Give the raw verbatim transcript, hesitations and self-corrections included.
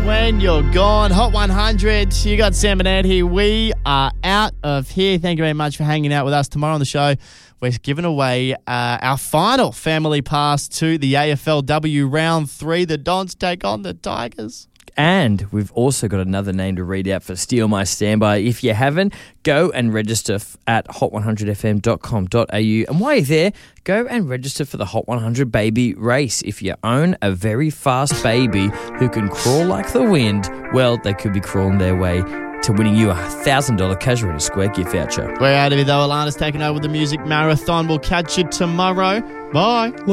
when you're gone. Hot one hundred. You got Sam and Ed here. We are out of here. Thank you very much for hanging out with us. Tomorrow on the show, we're giving away uh, our final family pass to the A F L W round three. The Dons take on the Tigers. And we've also got another name to read out for Steal My Standby. If you haven't, go and register f- at hot one hundred f m dot com dot a u. And while you're there, go and register for the Hot one hundred Baby Race. If you own a very fast baby who can crawl like the wind, well, they could be crawling their way to winning you a one thousand dollars Casuarina Square gift voucher. We're out of here, though. Alana's taking over the music marathon. We'll catch you tomorrow. Bye.